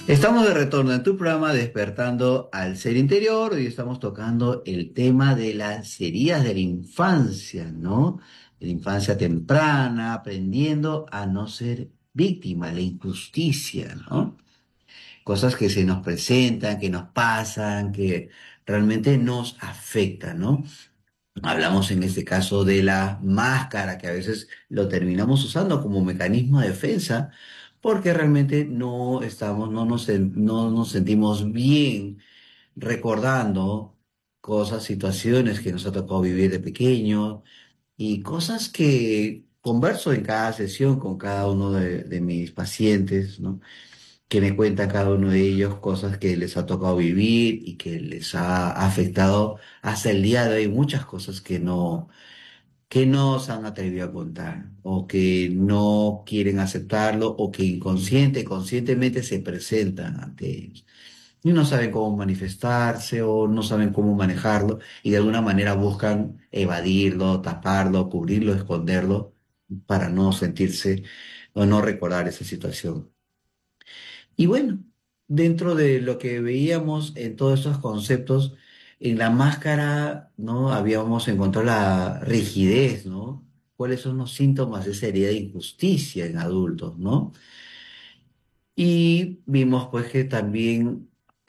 Estamos de retorno en tu programa Despertando al Ser Interior. Hoy estamos tocando el tema de las heridas de la infancia, ¿no? De la infancia temprana, aprendiendo a no ser víctima, la injusticia, ¿no? Cosas que se nos presentan, que nos pasan, que realmente nos afectan, ¿no? Hablamos en este caso de la máscara, que a veces lo terminamos usando como mecanismo de defensa, porque realmente no estamos, no nos sentimos bien recordando cosas, situaciones que nos ha tocado vivir de pequeño y cosas que converso en cada sesión con cada uno de mis pacientes, ¿no? Que me cuentan cada uno de ellos cosas que les ha tocado vivir y que les ha afectado hasta el día de hoy, muchas cosas que no se han atrevido a contar o que no quieren aceptarlo o que conscientemente se presentan ante ellos. Y no saben cómo manifestarse o no saben cómo manejarlo y de alguna manera buscan evadirlo, taparlo, cubrirlo, esconderlo para no sentirse o no recordar esa situación. Y bueno, dentro de lo que veíamos en todos estos conceptos, en la máscara, ¿no? Habíamos encontrado la rigidez, ¿no? ¿Cuáles son los síntomas de esa herida de injusticia en adultos, ¿no? Y vimos pues que también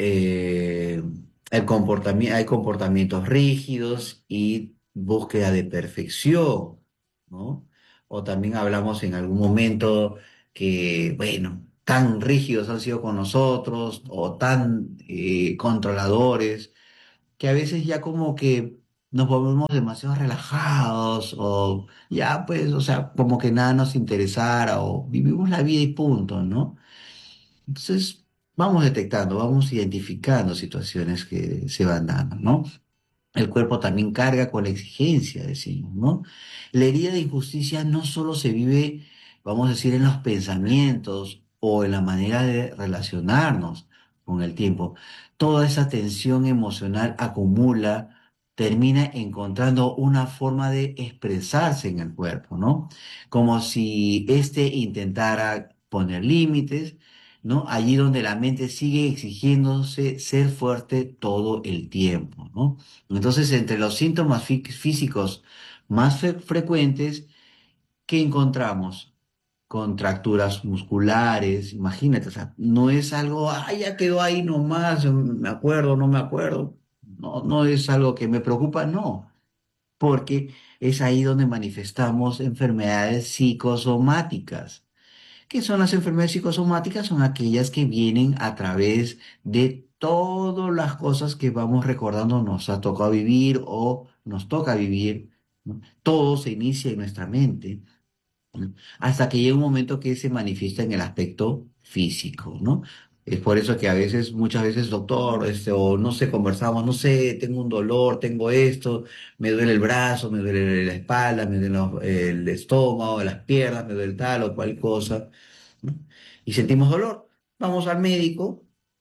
hay comportamientos rígidos y búsqueda de perfección, ¿no? O también hablamos en algún momento que, bueno, tan rígidos han sido con nosotros o tan controladores que a veces ya como que nos volvemos demasiado relajados o ya pues, o sea, como que nada nos interesara o vivimos la vida y punto, ¿no? Entonces, vamos detectando, vamos identificando situaciones que se van dando, ¿no? El cuerpo también carga con la exigencia, decimos, ¿no? La herida de injusticia no solo se vive, vamos a decir, en los pensamientos o en la manera de relacionarnos con el tiempo. Toda esa tensión emocional acumula, termina encontrando una forma de expresarse en el cuerpo, ¿no? Como si éste intentara poner límites, ¿no? Allí donde la mente sigue exigiéndose ser fuerte todo el tiempo, ¿no? Entonces, entre los síntomas físicos más frecuentes que encontramos, contracturas musculares, imagínate, o sea, no es algo, ah, ya quedó ahí nomás, me acuerdo, no me acuerdo, no, no es algo que me preocupa, no, porque es ahí donde manifestamos enfermedades psicosomáticas. ¿Qué son las enfermedades psicosomáticas? Son aquellas que vienen a través de todas las cosas que vamos recordando nos ha tocado vivir o nos toca vivir, ¿no? Todo se inicia en nuestra mente, ¿no? Hasta que llega un momento que se manifiesta en el aspecto físico, ¿no? Es por eso que a veces, muchas veces, doctor, o no sé, conversamos, no sé, tengo un dolor, tengo esto, me duele el brazo, me duele la espalda, me duele el estómago, las piernas, me duele tal o cual cosa, ¿no? Y sentimos dolor. Vamos al médico,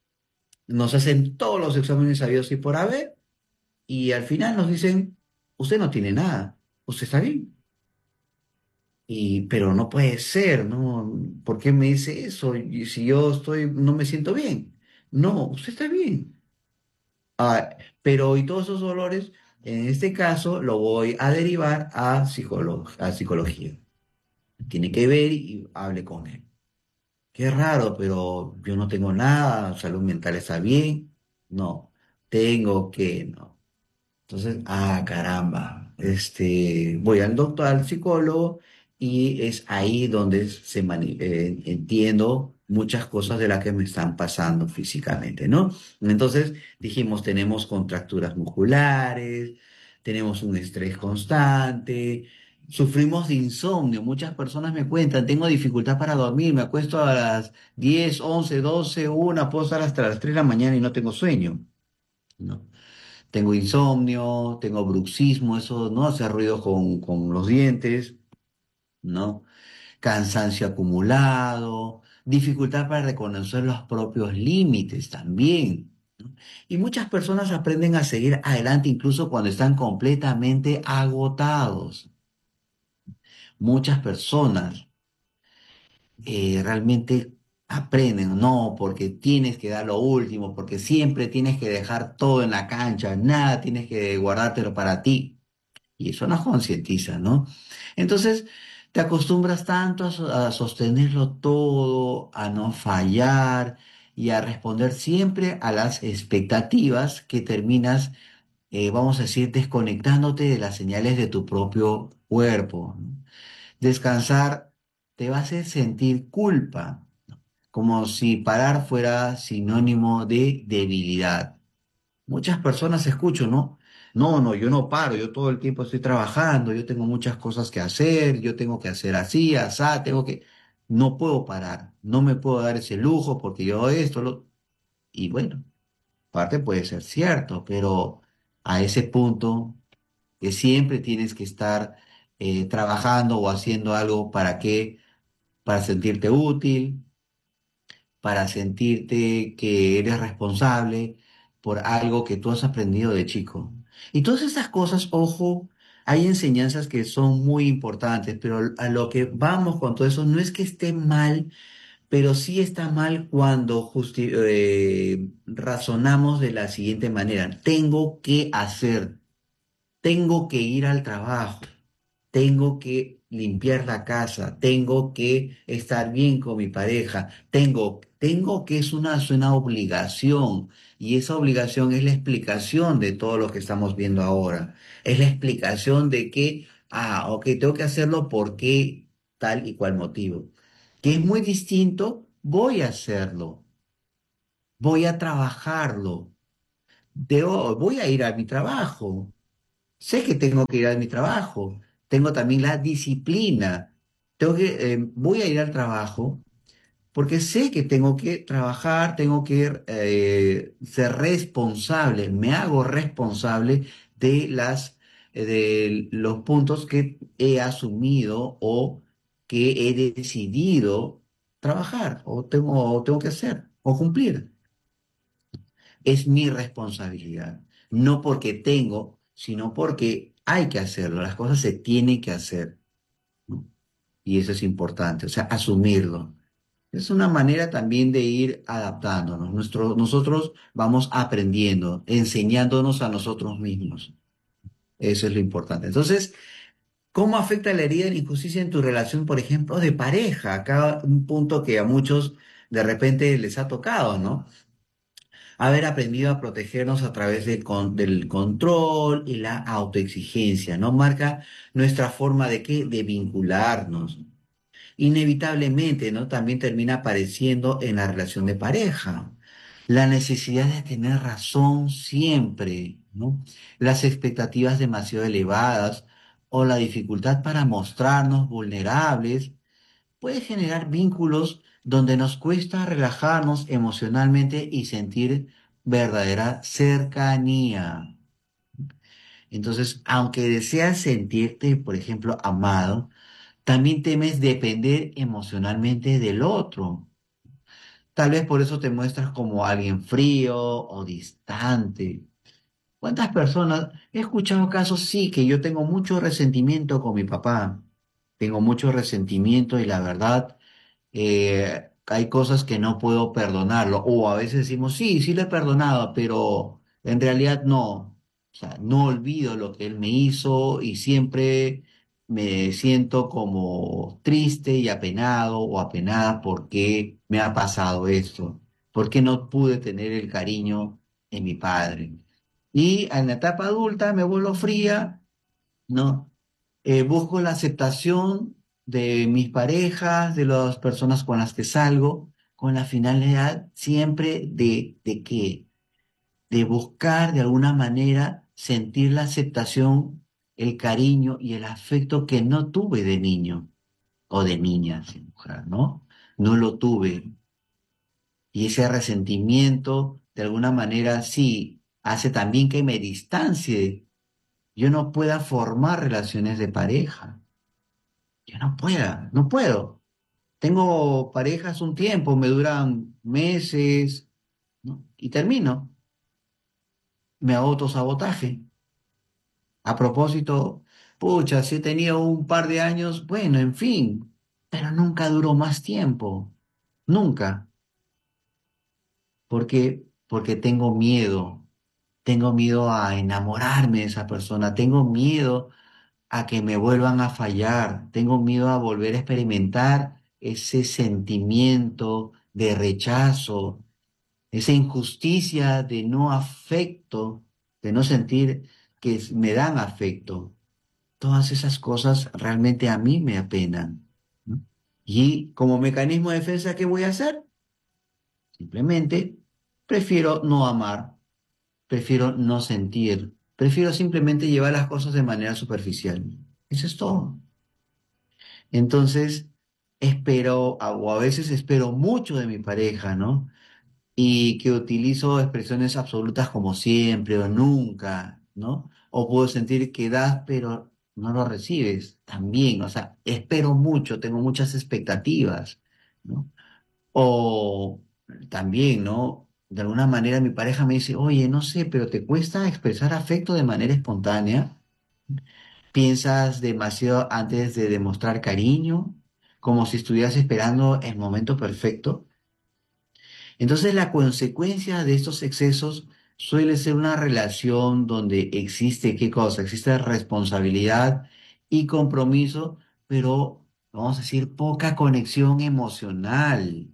nos hacen todos los exámenes sabidos y por haber, y al final nos dicen, usted no tiene nada, usted está bien. Pero no puede ser, ¿no? ¿Por qué me dice eso? Y si yo estoy, no me siento bien. No, usted está bien. Ah, pero y todos esos dolores, en este caso, lo voy a derivar a a psicología. Tiene que ver y hable con él. Qué raro, pero yo no tengo nada, salud mental está bien. No, tengo que, no. Entonces, ah, caramba, voy al doctor, al psicólogo, y es ahí donde entiendo muchas cosas de las que me están pasando físicamente, ¿no? Entonces, dijimos, tenemos contracturas musculares, tenemos un estrés constante, sufrimos de insomnio. Muchas personas me cuentan, tengo dificultad para dormir, me acuesto a las 10, 11, 12, una, puedo estar hasta las 3 de la mañana y no tengo sueño, ¿no? Tengo insomnio, tengo bruxismo, eso, ¿no? Hacer ruido con los dientes, ¿no? Cansancio acumulado, dificultad para reconocer los propios límites también, ¿no? Y muchas personas aprenden a seguir adelante incluso cuando están completamente agotados. Muchas personas realmente aprenden, no, porque tienes que dar lo último, porque siempre tienes que dejar todo en la cancha, nada tienes que guardártelo para ti. Y eso nos concientiza, ¿no? Entonces, te acostumbras tanto a sostenerlo todo, a no fallar y a responder siempre a las expectativas que terminas, vamos a decir, desconectándote de las señales de tu propio cuerpo, ¿no? Descansar te va a hacer sentir culpa, como si parar fuera sinónimo de debilidad. Muchas personas escucho, ¿no? No, no, yo no paro, yo todo el tiempo estoy trabajando, yo tengo muchas cosas que hacer, yo tengo que hacer así, asá, tengo que... No puedo parar, no me puedo dar ese lujo porque yo esto, lo... Y bueno, parte puede ser cierto, pero a ese punto que siempre tienes que estar trabajando o haciendo algo para qué, para sentirte útil, para sentirte que eres responsable por algo que tú has aprendido de chico. Y todas estas cosas, ojo, hay enseñanzas que son muy importantes, pero a lo que vamos con todo eso no es que esté mal, pero sí está mal cuando razonamos de la siguiente manera. Tengo que hacer, tengo que ir al trabajo, tengo que limpiar la casa, tengo que estar bien con mi pareja, tengo que es una obligación y esa obligación es la explicación de todo lo que estamos viendo ahora. Es la explicación de que, ok, tengo que hacerlo porque tal y cual motivo. Que es muy distinto, voy a hacerlo, voy a trabajarlo, voy a ir a mi trabajo. Sé que tengo que ir a mi trabajo, tengo también la disciplina, voy a ir al trabajo porque sé que tengo que trabajar, tengo que ser responsable, me hago responsable de de los puntos que he asumido o que he decidido trabajar o tengo que hacer o cumplir. Es mi responsabilidad. No porque tengo, sino porque hay que hacerlo. Las cosas se tienen que hacer, ¿no? Y eso es importante, o sea, asumirlo. Es una manera también de ir adaptándonos. Nosotros vamos aprendiendo, enseñándonos a nosotros mismos. Eso es lo importante. Entonces, ¿cómo afecta la herida de la injusticia en tu relación, por ejemplo, de pareja? Acá un punto que a muchos de repente les ha tocado, ¿no? Haber aprendido a protegernos a través del control y la autoexigencia, ¿no? Marca nuestra forma de qué, de vincularnos. Inevitablemente, ¿no? También termina apareciendo en la relación de pareja. La necesidad de tener razón siempre, ¿no? Las expectativas demasiado elevadas o la dificultad para mostrarnos vulnerables puede generar vínculos donde nos cuesta relajarnos emocionalmente y sentir verdadera cercanía. Entonces, aunque deseas sentirte, por ejemplo, amado, también temes depender emocionalmente del otro. Tal vez por eso te muestras como alguien frío o distante. ¿Cuántas personas? He escuchado casos, sí, que yo tengo mucho resentimiento con mi papá. Tengo mucho resentimiento y la verdad hay cosas que no puedo perdonarlo. O a veces decimos, sí, sí lo he perdonado, pero en realidad no. O sea, no olvido lo que él me hizo y siempre me siento como triste y apenado o apenada porque me ha pasado esto, porque no pude tener el cariño en mi padre. Y en la etapa adulta me vuelvo fría, ¿no? Busco la aceptación de mis parejas, de las personas con las que salgo, con la finalidad siempre ¿de qué? De buscar de alguna manera sentir la aceptación, el cariño y el afecto que no tuve de niño o de niña, sin mujer, ¿no? No lo tuve. Y ese resentimiento, de alguna manera, sí, hace también que me distancie, yo no pueda formar relaciones de pareja. Yo no pueda, no puedo. Tengo parejas un tiempo, me duran meses, ¿no? Y termino. Me autosabotaje. A propósito, pucha, si he tenido un par de años, bueno, en fin, pero nunca duró más tiempo. nunca. ¿Por qué? Porque tengo miedo a enamorarme de esa persona, tengo miedo a que me vuelvan a fallar, tengo miedo a volver a experimentar ese sentimiento de rechazo, esa injusticia de no afecto, de no sentir que me dan afecto. Todas esas cosas realmente a mí me apenan, ¿no? Y como mecanismo de defensa, ¿qué voy a hacer? Simplemente prefiero no amar, prefiero no sentir, prefiero simplemente llevar las cosas de manera superficial. Eso es todo. Entonces, espero, o a veces espero mucho de mi pareja, ¿no? Y que utilizo expresiones absolutas como siempre o nunca, ¿no? O puedo sentir que das, pero no lo recibes también, o sea, espero mucho, tengo muchas expectativas, ¿no? O también, ¿no? De alguna manera mi pareja me dice, oye, no sé, pero te cuesta expresar afecto de manera espontánea. Piensas demasiado antes de demostrar cariño, como si estuvieras esperando el momento perfecto. Entonces, la consecuencia de estos excesos suele ser una relación donde existe, ¿qué cosa? Existe responsabilidad y compromiso, pero vamos a decir poca conexión emocional.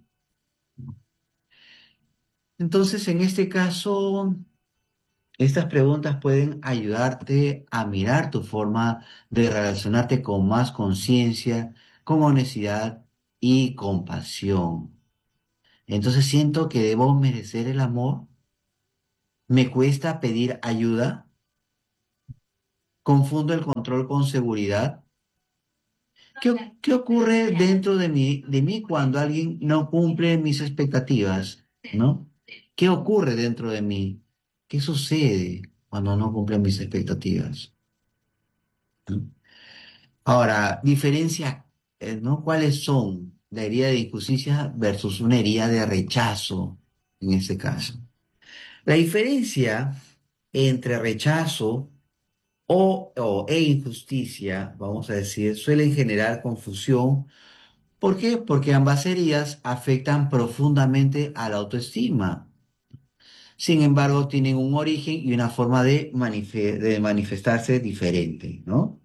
Entonces, en este caso, estas preguntas pueden ayudarte a mirar tu forma de relacionarte con más conciencia, con honestidad y compasión. Entonces siento que debo merecer el amor, me cuesta pedir ayuda, confundo el control con seguridad. ¿Qué ocurre dentro de mí cuando alguien no cumple mis expectativas? ¿No? ¿Qué ocurre dentro de mí? ¿Qué sucede cuando no cumplen mis expectativas? ¿No? Ahora, diferencia, ¿no? ¿Cuáles son la herida de injusticia versus una herida de rechazo en este caso? La diferencia entre rechazo e injusticia, vamos a decir, suelen generar confusión. ¿Por qué? Porque ambas heridas afectan profundamente a la autoestima. Sin embargo, tienen un origen y una forma de manifestarse diferente, ¿no?